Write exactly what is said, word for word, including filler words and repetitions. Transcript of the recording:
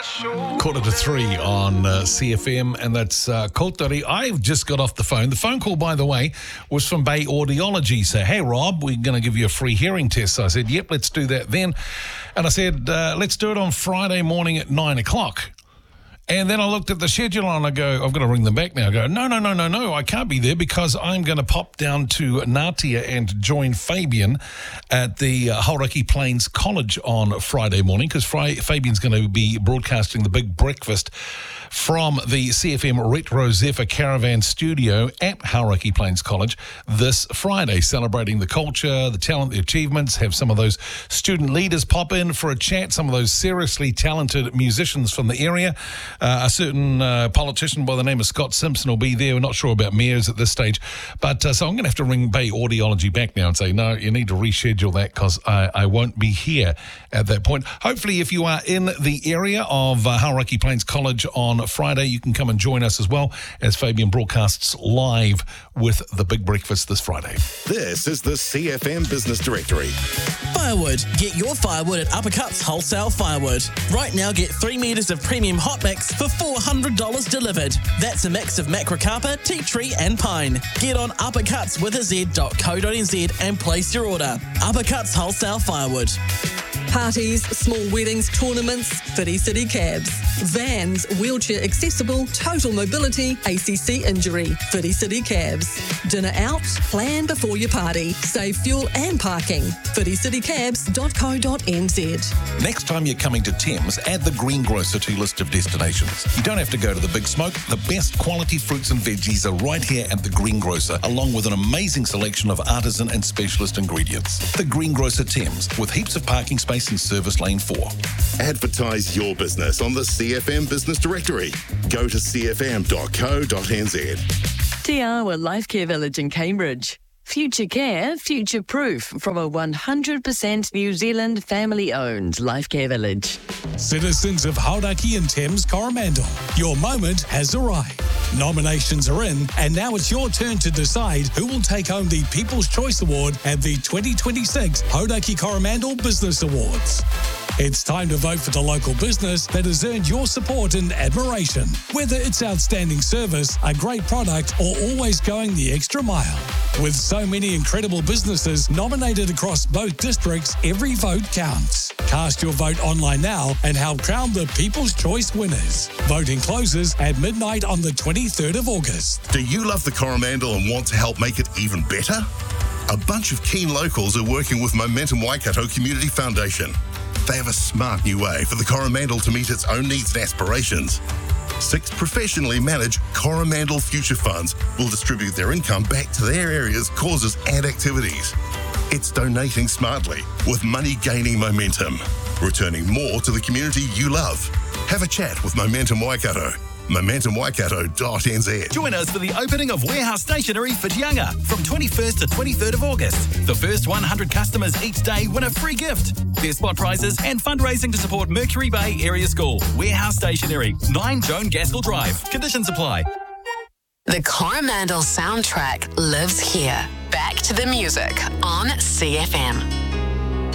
Quarter to three on uh, C F M, and that's uh, Kotori. I've just got off the phone. The phone call, by the way, was from Bay Audiology. So, hey, Rob, we're going to give you a free hearing test. So I said, yep, let's do that then. And I said, uh, let's do it on Friday morning at nine o'clock. And then I looked at the schedule and I go, I've got to ring them back now. I go, no, no, no, no, no, I can't be there because I'm going to pop down to Ngatea and join Fabian at the uh, Hauraki Plains College on Friday morning because Fri- Fabian's going to be broadcasting the Big Breakfast from the C F M Retro Zephyr Caravan Studio at Hauraki Plains College this Friday, celebrating the culture, the talent, the achievements, have some of those student leaders pop in for a chat, some of those seriously talented musicians from the area. Uh, a certain uh, politician by the name of Scott Simpson will be there. We're not sure about mayors at this stage. But uh, so I'm going to have to ring Bay Audiology back now and say, no, you need to reschedule that because I, I won't be here at that point. Hopefully, if you are in the area of uh, Hauraki Plains College on Friday, you can come and join us as well as Fabian broadcasts live with the Big Breakfast this Friday. This is the C F M Business Directory. Firewood. Get your firewood at Uppercuts Wholesale Firewood. Right now, get three metres of premium hot mix for four hundred dollars delivered. That's a mix of macrocarpa, tea tree and pine. Get on uppercuts with a z dot co dot n z and place your order. Uppercuts Wholesale Firewood. Parties, small weddings, tournaments, Whiti City Cabs. Vans, wheelchair accessible, total mobility, A C C injury, Whiti City Cabs. Dinner out, plan before your party. Save fuel and parking. whiti city cabs dot co dot n z. Next time you're coming to Thames, add the Greengrocer to your list of destinations. You don't have to go to the big smoke. The best quality fruits and veggies are right here at the Greengrocer, along with an amazing selection of artisan and specialist ingredients. The Greengrocer Thames, with heaps of parking space in Service Lane four. Advertise your business on the C F M Business Directory. Go to c f m dot co dot n z. Te Awa Life Care Village in Cambridge. Future care, future proof from a one hundred percent New Zealand family-owned life care village. Citizens of Hauraki and Thames Coromandel, your moment has arrived. Nominations are in, and now it's your turn to decide who will take home the People's Choice Award at the twenty twenty-six Hauraki Coromandel Business Awards. It's time to vote for the local business that has earned your support and admiration, whether it's outstanding service, a great product, or always going the extra mile. With so many incredible businesses nominated across both districts, every vote counts. Cast your vote online now and help crown the People's Choice winners. Voting closes at midnight on the twenty-third of August. Do you love the Coromandel and want to help make it even better? A bunch of keen locals are working with Momentum Waikato Community Foundation. They have a smart new way for the Coromandel to meet its own needs and aspirations. Six professionally managed Coromandel Future Funds will distribute their income back to their area's causes and activities. It's donating smartly, with money gaining momentum, returning more to the community you love. Have a chat with Momentum Waikato. momentum waikato dot n z. Join us for the opening of Warehouse Stationery Whitianga from twenty-first to twenty-third of August. The first one hundred customers each day win a free gift. There's spot prizes and fundraising to support Mercury Bay Area School. Warehouse Stationery, nine Joan Gaskell Drive. Conditions apply. The Coromandel soundtrack lives here. Back to the music on C F M.